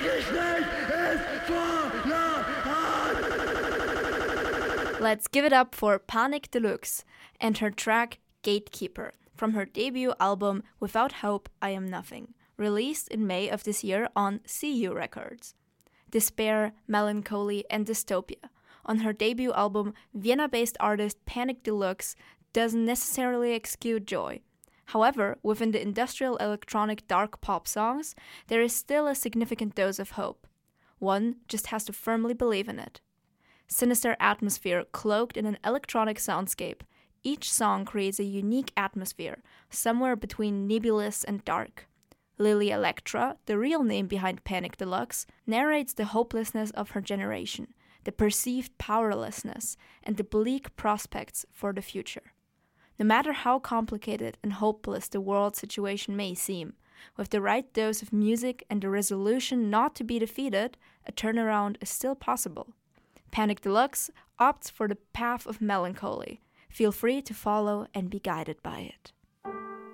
Let's give it up for Panic Deluxe and her track Gatekeeper from her debut album Without Hope, I Am Nothing, released in May of this year on CU Records. Despair, melancholy, and dystopia on her debut album, Vienna-based artist Panic Deluxe doesn't necessarily exude joy. However, within the industrial electronic dark pop songs, there is still a significant dose of hope. One just has to firmly believe in it. Sinister atmosphere cloaked in an electronic soundscape, each song creates a unique atmosphere, somewhere between nebulous and dark. Lily Electra, the real name behind Panic Deluxe, narrates the hopelessness of her generation, the perceived powerlessness, and the bleak prospects for the future. No matter how complicated and hopeless the world situation may seem, with the right dose of music and the resolution not to be defeated, a turnaround is still possible. Panic Deluxe opts for the path of melancholy. Feel free to follow and be guided by it.